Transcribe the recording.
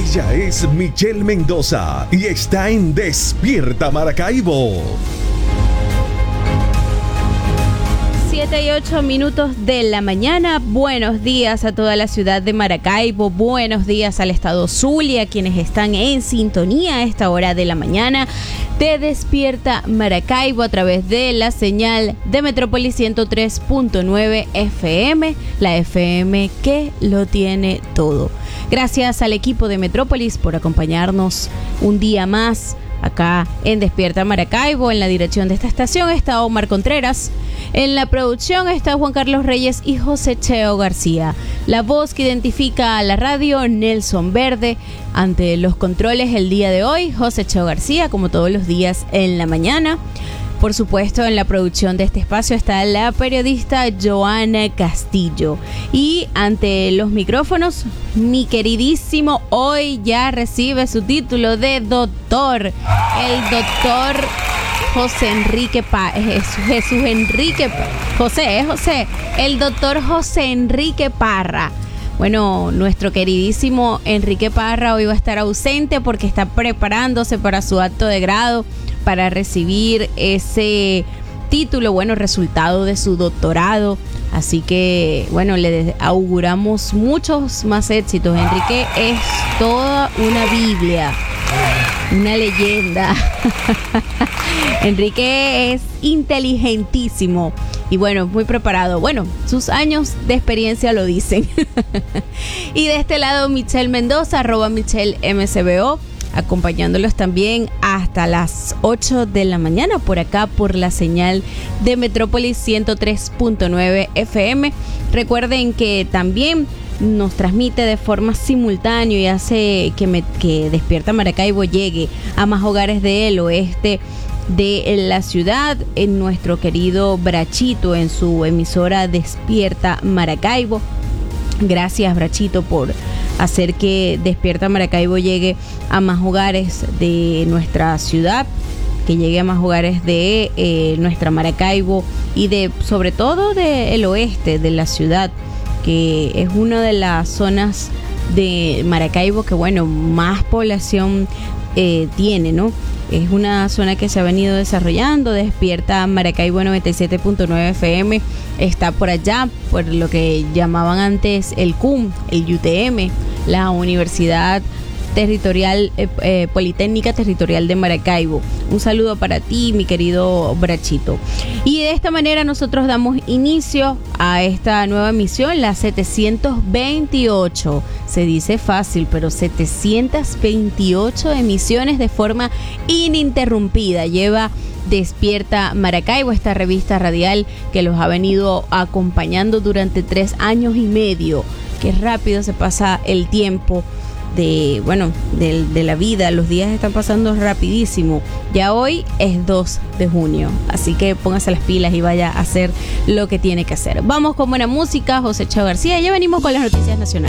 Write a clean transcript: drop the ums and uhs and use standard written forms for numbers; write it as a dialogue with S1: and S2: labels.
S1: Ella es Michelle Mendoza y está en Despierta Maracaibo.
S2: 7:08 de la mañana. Buenos días a toda la ciudad de Maracaibo. Buenos días al estado Zulia, quienes están en sintonía a esta hora de la mañana. Te Despierta Maracaibo a través de la señal de Metrópolis 103.9 FM, la FM que lo tiene todo. Gracias al equipo de Metrópolis por acompañarnos un día más acá en Despierta Maracaibo. En la dirección de esta estación está Omar Contreras. En la producción está Juan Carlos Reyes y José Cheo García. La voz que identifica a la radio, Nelson Verde. Ante los controles el día de hoy, José Cheo García, como todos los días en la mañana. Por supuesto, en la producción de este espacio está la periodista Joana Castillo. Y ante los micrófonos, mi queridísimo, hoy ya recibe su título de doctor. El doctor José Enrique el doctor José Enrique Parra. Bueno, nuestro queridísimo Enrique Parra hoy va a estar ausente porque está preparándose para su acto de grado, para recibir ese título, bueno, resultado de su doctorado. Así que, bueno, le auguramos muchos más éxitos. Enrique es toda una Biblia, una leyenda. Enrique es inteligentísimo y bueno, muy preparado. Bueno, sus años de experiencia lo dicen. Y de este lado, Michelle Mendoza, @MichelleMCBO, acompañándolos también hasta las 8 de la mañana por acá, por la señal de Metrópolis 103.9 FM. Recuerden que también nos transmite de forma simultánea y hace que Despierta Maracaibo llegue a más hogares del oeste de la ciudad, en nuestro querido Brachito, en su emisora Despierta Maracaibo. Gracias, Brachito, por hacer que Despierta Maracaibo llegue a más hogares de nuestra ciudad, que llegue a más hogares de nuestra Maracaibo y de, sobre todo, del oeste de la ciudad, que es una de las zonas de Maracaibo que, bueno, más población tiene, ¿no? Es una zona que se ha venido desarrollando. Despierta Maracaibo 97.9 FM está por allá, por lo que llamaban antes el CUM, el UTM, la Universidad Territorial Politécnica Territorial de Maracaibo. Un saludo para ti, mi querido Brachito. Y de esta manera nosotros damos inicio a esta nueva emisión, la 728. Se dice fácil, pero 728 emisiones de forma ininterrumpida lleva Despierta Maracaibo, esta revista radial que los ha venido acompañando durante 3 años y medio. Qué rápido se pasa el tiempo de la vida. Los días están pasando rapidísimo. Ya hoy es 2 de junio, así que póngase las pilas y vaya a hacer lo que tiene que hacer. Vamos con buena música, José Cheo García. Ya venimos con las noticias nacionales.